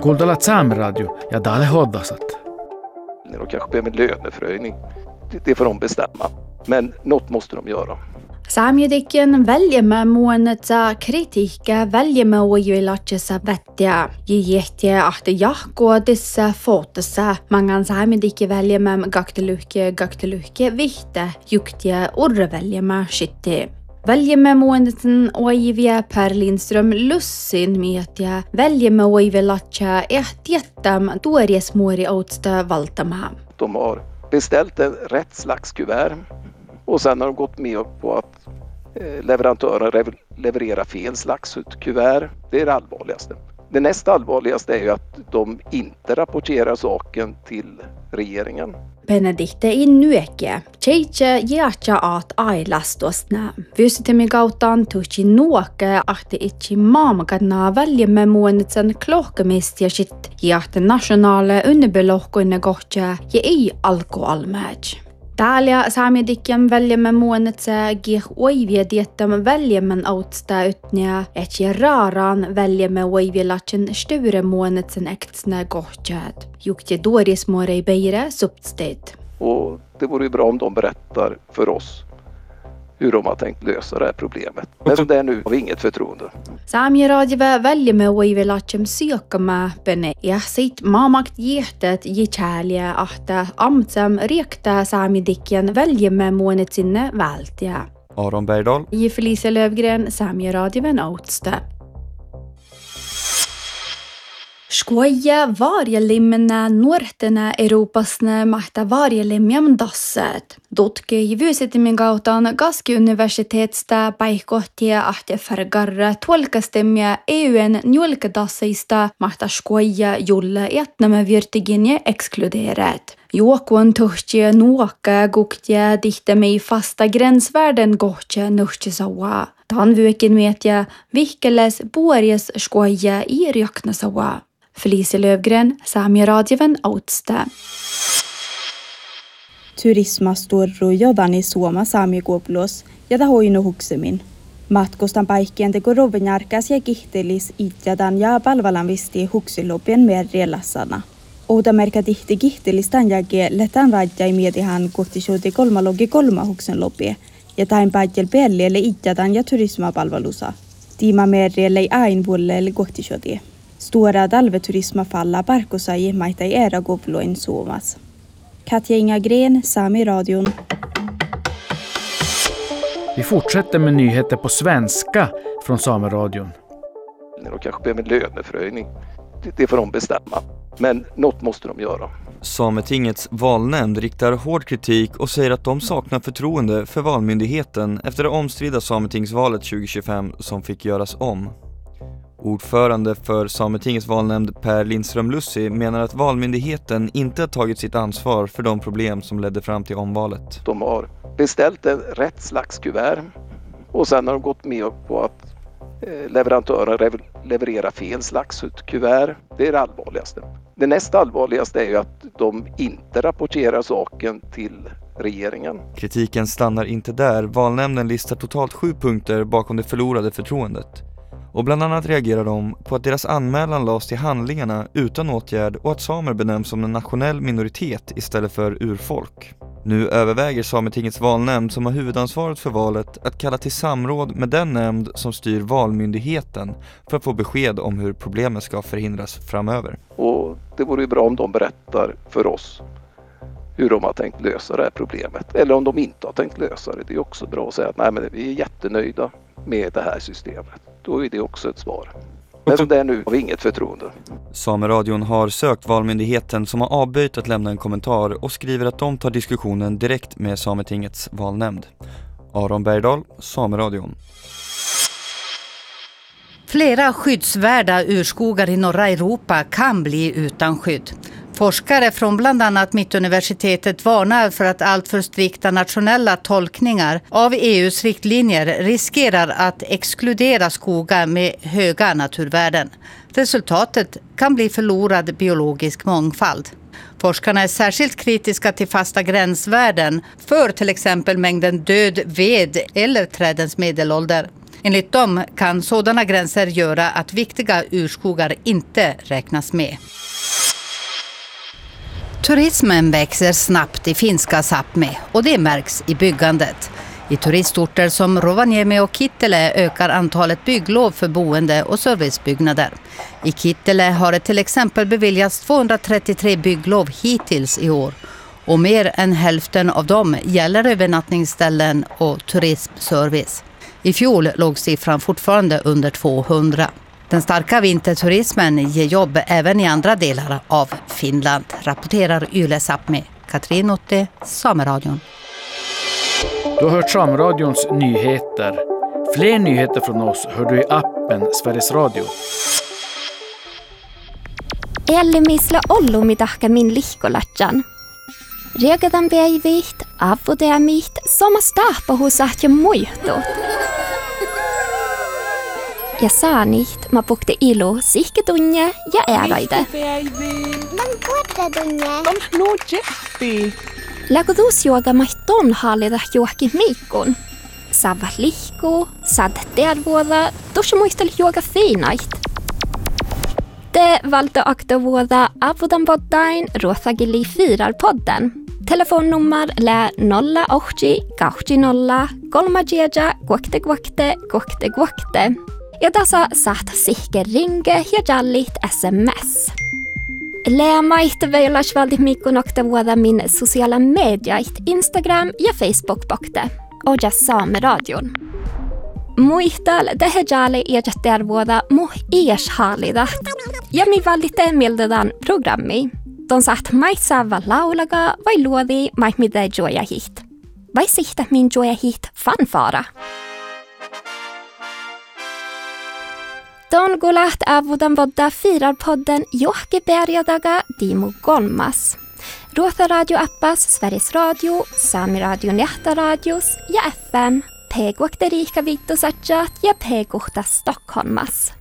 Kuuntelat Saameradio ja täällä Hoddasat. De kanske behöver löneförhöjning. Det får de bestämma. Men något måste de göra. Saamedikken väljemme muonetsa kritiikka väljemme uivilatsessa vettiä. Jihtiä ahte jahkoodissa fotossa. Mangan saamedikki väljemme gakteluhke vihte. Juktia urre väljemme shitti. Väljemme muonetsen uivia Per Lindström Lussin miettiä. Väljemme uivilatsa ehtiettam tuoriesmuori outsta valtama. De har beställt en rätt slags kuvert. Och sen har de gått med på att leverantören levererar fel slags kuvert. Det är det allvarligaste. Det näst allvarligaste är ju att de inte rapporterar saken till regeringen. Benedikte innuekke. Tjeitse jätja at ailastosna. Vystytemi kauttaan tuhti nuoke ahte itchi maamakadna väljemme muonetsen klohkamist ja shit jähte nationaale unnebelohkoinne kohtja ja ei alkoalmäj. Täällä saamedikken väljemme muonetse gih oivia diettam väljemmen outsta ytniä, et raaraan väljemme oivilatsen sture muonetsen ektsna kohtjat. Jukti dorismorei beire substet. Och det vore ju bra om de berättar för oss hur de har tänkt lösa det här problemet. Men som det är nu har vi inget förtroende. Saamiraadiva väljemme oivilatsem syökkama bene ja sit maamakt jehtet jitääliä ahta amtsam riekta saamedikken väljemme muonetsinne vältiä. Aron Bergdahl. Felicia Lövgren, Saamiraadivan outsta. Skoja varjelimmenä nuortena Europasna mahta varjelimjam dasset. Dotke jyvysetimin kautaan Kaski-universitetsta paikkohtia ahte fargarra tuolkastemia EUn njulkadasseista mahta skoja julle jätnämä virtiginje exkluderat. Jokuan tuhtia nuokka guktia dihtämei fasta gränsvärden gohtja nuhtisawa. Tan vyökin miettiä vihkeles puorias skoja i rjöknasawa. Felicia Lövgren, Saamiraadivan outsta. Turismastorru jodani Suoma saamikuoplos ja tahoinu huksemin. Matkustan paikkien teko rovenjarkas ja kihtelis itjadan ja palvalan visti huksilopien merrielassana. Oudamerkä tihti kihtelistan jälkeen letän rajjai mietihän kohti suuti 3 huksen lopie ja tain päätjel pellielle itjadan ja turismapalvelusa. Tiima merrielle ain vuolelle kohti suuti. Stora talveturismafalla parkosai maitai era goploin Suomas. Katja Inga-Gren, Saameradion. Vi fortsätter med nyheter på svenska från Saameradion. De kanske behöver löneförhöjning. Det får de bestämma. Men något måste de göra. Sametingets valnämnd riktar hård kritik och säger att de saknar förtroende för valmyndigheten efter det omstridda Sametingsvalet 2025 som fick göras om. Ordförande för Sametingets valnämnd Per Lindström Lussi menar att valmyndigheten inte har tagit sitt ansvar för de problem som ledde fram till omvalet. De har beställt en rätt slags kuvert och sen har de gått med på att leverantören levererar fel slags kuvert. Det är det allvarligaste. Det näst allvarligaste är ju att de inte rapporterar saken till regeringen. Kritiken stannar inte där. Valnämnden listar totalt 7 punkter bakom det förlorade förtroendet. Och bland annat reagerar de på att deras anmälan lades till handlingarna utan åtgärd och att samer benämns som en nationell minoritet istället för urfolk. Nu överväger Sametingets valnämnd som har huvudansvaret för valet att kalla till samråd med den nämnd som styr valmyndigheten för att få besked om hur problemet ska förhindras framöver. Och det vore ju bra om de berättar för oss hur de har tänkt lösa det här problemet. Eller om de inte har tänkt lösa det. Det är också bra att säga att nej, men vi är jättenöjda med det här systemet. Då är det också ett svar. Men som det är nu har vi inget förtroende. Sameradion har sökt valmyndigheten som har avböjt att lämna en kommentar och skriver att de tar diskussionen direkt med Sametingets valnämnd. Aron Bergdahl, Sameradion. Flera skyddsvärda urskogar i norra Europa kan bli utan skydd. Forskare från bland annat Mittuniversitetet varnar för att alltför strikta nationella tolkningar av EUs riktlinjer riskerar att exkludera skogar med höga naturvärden. Resultatet kan bli förlorad biologisk mångfald. Forskarna är särskilt kritiska till fasta gränsvärden för till exempel mängden död ved eller trädens medelålder. Enligt dem kan sådana gränser göra att viktiga urskogar inte räknas med. Turismen växer snabbt i finska Sápmi och det märks i byggandet. I turistorter som Rovaniemi och Kittilä ökar antalet bygglov för boende och servicebyggnader. I Kittilä har det till exempel beviljats 233 bygglov hittills i år. Och mer än hälften av dem gäller övernattningsställen och turismservice. I fjol låg siffran fortfarande under 200. Den starka vinterturismen ger jobb även i andra delar av Finland, rapporterar Yle Sápmi. Katrin Otte, Sameradion. Du har hört Sameradions nyheter. Fler nyheter från oss hör du i appen Sveriges Radio. Ellimisla ollumidahka min lihkolatjan. Regadan päivit, avodeamit, samastaapahusaht ja muihtot. Ja saanit, ma pukte ilu, sihketunje ja ääraide. On nuutjehti. Lagodus juoga mahton hallita juokin miikun. Sava lihku, sad tervuoda, tuossa muistel juoga fiinait. Te valde aktavuoda avodan poddain ruothagili firarpodden. Telefonnummer lä 08 3 guakte. Ja tasa saat sihke ringe ja jallit SMS. Läämait veilas valdi mikun aktavuoda min sociala mediait Instagram ja Facebook-bokte. Oja Sameradion. Muistal tehejali ja tervuoda muh ies hallidat. Ja mi valite mildedan programmi. Don saat maitsava laulaga vai luodi mait mitä joja hit. Vai sihtä min joja hit fanfara. Don gulat avodan vodda firarpodden Johkebergadaga Dimo Golmas. Ruotha radio-appas Sveriges Radio, Sameradion Jähtaradios ja FM. P-guakte riika viittosatjat ja P-guhta Stockholmas.